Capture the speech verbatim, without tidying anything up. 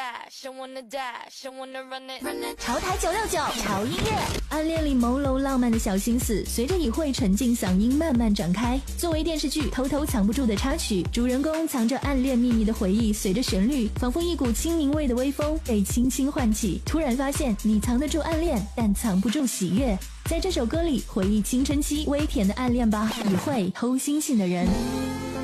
dash, I wanna dash, I wanna run it, run it. 潮台九六九潮音乐，暗恋里朦胧浪漫的小心思，随着语汇沉浸嗓音慢慢展开。作为电视剧偷偷藏不住的插曲，主人公藏着暗恋秘密的回忆，随着旋律，仿佛一股清明味的微风被轻轻唤起。突然发现，你藏得住暗恋，但藏不住喜悦。在这首歌里，回忆青春期微甜的暗恋吧，语汇偷星星的人。